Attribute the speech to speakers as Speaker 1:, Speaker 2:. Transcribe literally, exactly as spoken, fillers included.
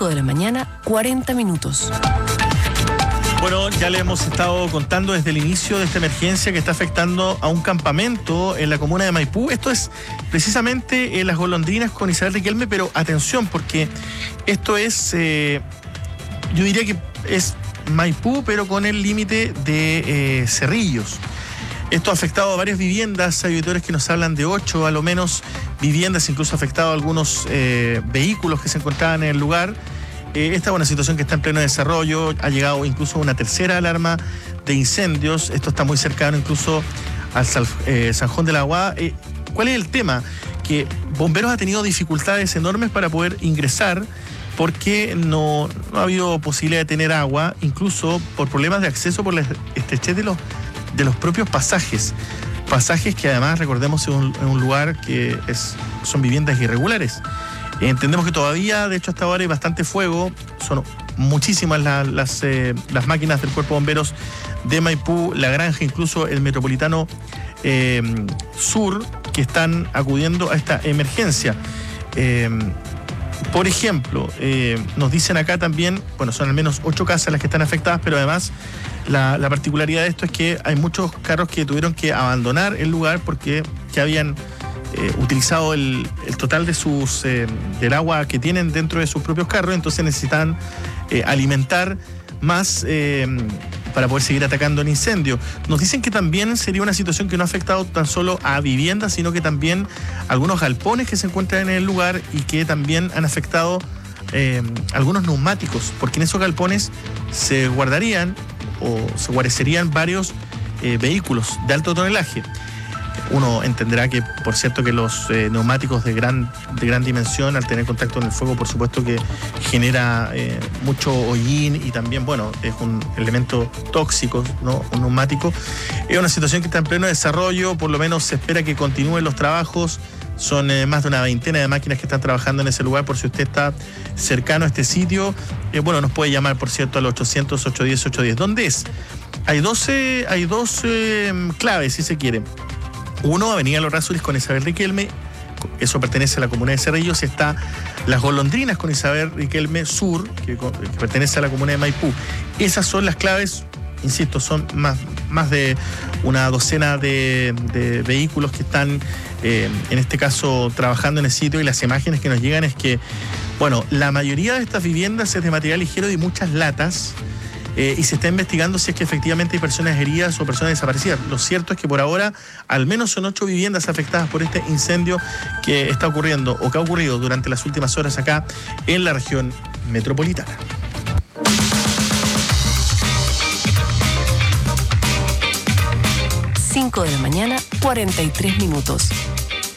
Speaker 1: cinco de la mañana, cuarenta minutos.
Speaker 2: Bueno, ya le hemos estado contando desde el inicio de esta emergencia que está afectando a un campamento en la comuna de Maipú. Esto es precisamente en Las Golondrinas con Isabel Riquelme, pero atención, porque esto es, eh, yo diría que es Maipú, pero con el límite de eh, Cerrillos. Esto ha afectado a varias viviendas, hay auditores que nos hablan de ocho, a lo menos, viviendas, incluso ha afectado a algunos eh, vehículos que se encontraban en el lugar. Eh, esta es una situación que está en pleno desarrollo, ha llegado incluso una tercera alarma de incendios, esto está muy cercano incluso al Sal, eh, San Juan de la Aguada. Eh, ¿Cuál es el tema? Que Bomberos ha tenido dificultades enormes para poder ingresar porque no, no ha habido posibilidad de tener agua, incluso por problemas de acceso por la estrechez de los, de los propios pasajes. Pasajes que además, recordemos, es un, un lugar que es, son viviendas irregulares. Entendemos que todavía, de hecho, hasta ahora hay bastante fuego, son muchísimas la, las, eh, las máquinas del Cuerpo de Bomberos de Maipú, La Granja, incluso el Metropolitano eh, Sur, que están acudiendo a esta emergencia. Eh, por ejemplo, eh, nos dicen acá también, bueno, son al menos ocho casas las que están afectadas, pero además la, la particularidad de esto es que hay muchos carros que tuvieron que abandonar el lugar porque ya habían Eh, utilizado el, el total de sus eh, del agua que tienen dentro de sus propios carros, entonces necesitan eh, alimentar más eh, para poder seguir atacando el incendio. Nos dicen que también sería una situación que no ha afectado tan solo a viviendas, sino que también a algunos galpones que se encuentran en el lugar y que también han afectado eh, algunos neumáticos, porque en esos galpones se guardarían o se guarecerían varios eh, vehículos de alto tonelaje. Uno entenderá que, por cierto, que los eh, neumáticos de gran, de gran dimensión, al tener contacto con el fuego, por supuesto que genera eh, mucho hollín y también, bueno, es un elemento tóxico, ¿no? Un neumático. Es una situación que está en pleno desarrollo, por lo menos se espera que continúen los trabajos. Son eh, más de una veintena de máquinas que están trabajando en ese lugar, por si usted está cercano a este sitio. Eh, bueno, nos puede llamar, por cierto, al ochocientos, ochocientos diez, ochocientos diez. ¿Dónde es? Hay doce, hay dos eh, claves, si se quiere. Uno, Avenida Los Rasuris con Isabel Riquelme, eso pertenece a la comuna de Cerrillos. Está Las Golondrinas con Isabel Riquelme Sur, que, que pertenece a la comuna de Maipú. Esas son las claves, insisto, son más, más de una docena de, de vehículos que están, eh, en este caso, trabajando en el sitio, y las imágenes que nos llegan es que, bueno, la mayoría de estas viviendas es de material ligero y muchas latas. Eh, y se está investigando si es que efectivamente hay personas heridas o personas desaparecidas. Lo cierto es que por ahora al menos son ocho viviendas afectadas por este incendio que está ocurriendo o que ha ocurrido durante las últimas horas acá en la región metropolitana.
Speaker 1: cinco de la mañana, cuarenta y tres minutos.